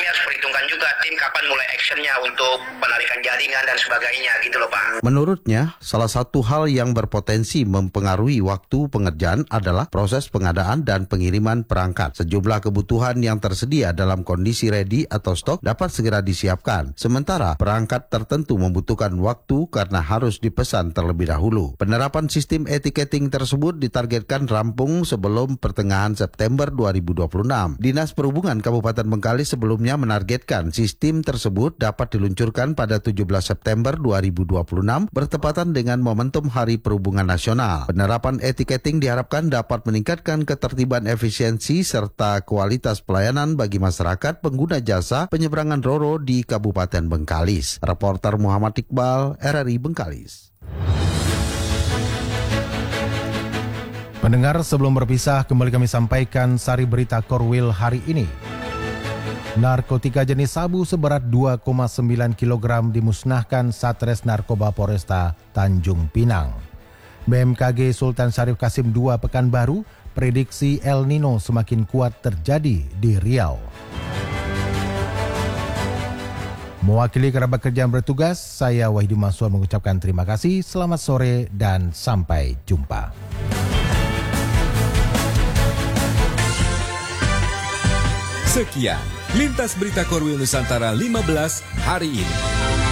harus perhitungkan juga tim kapan mulai actionnya untuk penarikan jaringan dan sebagainya gitu loh Pak. Menurutnya, salah satu hal yang berpotensi mempengaruhi waktu pengerjaan adalah proses pengadaan dan pengiriman perangkat. Sejumlah kebutuhan yang tersedia dalam kondisi ready atau stok dapat segera disiapkan. Sementara perangkat tertentu membutuhkan waktu karena harus dipesan terlebih dahulu. Penerapan sistem etiketing tersebut ditargetkan rampung sebelum pertengahan September 2026. Dinas Perhubungan Kabupaten Bengkalis sebelumnya menargetkan sistem tersebut dapat diluncurkan pada 17 September 2026 bertepatan dengan momentum Hari Perhubungan Nasional. Penerapan etiketing diharapkan dapat meningkatkan ketertiban, efisiensi serta kualitas pelayanan bagi masyarakat pengguna jasa penyeberangan Roro di Kabupaten Bengkalis. Reporter Muhammad Iqbal, RRI Bengkalis. Pendengar, sebelum berpisah, kembali kami sampaikan sari berita Korwil hari ini. Narkotika jenis sabu seberat 2,9 kg dimusnahkan Satres Narkoba Polresta Tanjung Pinang. BMKG Sultan Syarif Kasim II Pekanbaru prediksi El Nino semakin kuat terjadi di Riau. Mewakili kerabat kerja yang bertugas, saya Wahidi Maswar mengucapkan terima kasih, selamat sore dan sampai jumpa. Sekian Lintas Berita Korwil Nusantara 15 hari ini.